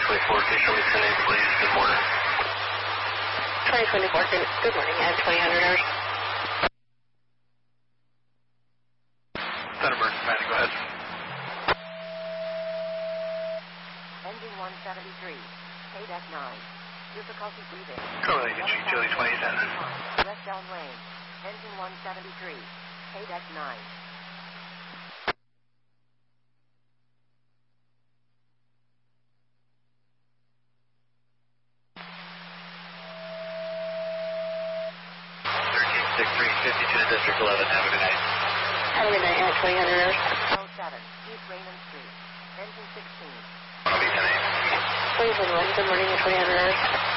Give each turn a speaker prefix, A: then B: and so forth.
A: 2024, can you show me 10-8, please? Good morning.
B: 2024, good morning, at 2000 hours.
A: Center emergency command, go ahead.
C: Engine 173, KDEC 9. Difficulty breathing.
A: Cover the Chili 2010.
C: West Elm Lane. Engine 173, KDEC 9.
A: District 11, have a good night.
B: Have a good night, at 2000 hours.
C: 07, East Raymond Street. Engine 16.
A: I'll be 10-8.
B: 2021, good morning, at 2000 hours.